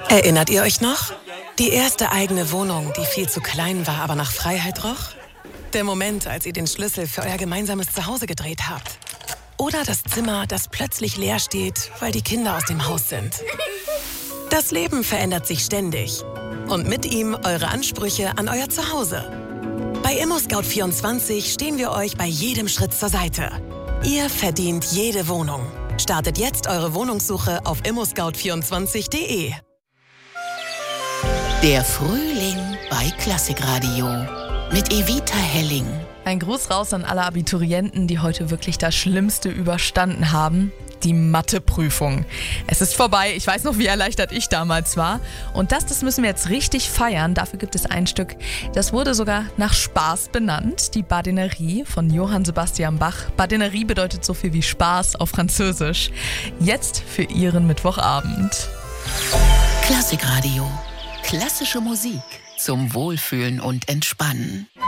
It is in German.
Erinnert ihr euch noch? Die erste eigene Wohnung, die viel zu klein war, aber nach Freiheit roch? Der Moment, als ihr den Schlüssel für euer gemeinsames Zuhause gedreht habt. Oder das Zimmer, das plötzlich leer steht, weil die Kinder aus dem Haus sind. Das Leben verändert sich ständig. Und mit ihm eure Ansprüche an euer Zuhause. Bei ImmoScout24 stehen wir euch bei jedem Schritt zur Seite. Ihr verdient jede Wohnung. Startet jetzt eure Wohnungssuche auf immoscout24.de. Der Frühling bei Klassikradio mit Evita Helling. Ein Gruß raus an alle Abiturienten, die heute wirklich das Schlimmste überstanden haben. Die Matheprüfung. Es ist vorbei. Ich weiß noch, wie erleichtert ich damals war. Und das müssen wir jetzt richtig feiern. Dafür gibt es ein Stück, das wurde sogar nach Spaß benannt. Die Badinerie von Johann Sebastian Bach. Badinerie bedeutet so viel wie Spaß auf Französisch. Jetzt für Ihren Mittwochabend. Klassikradio. Klassische Musik zum Wohlfühlen und Entspannen.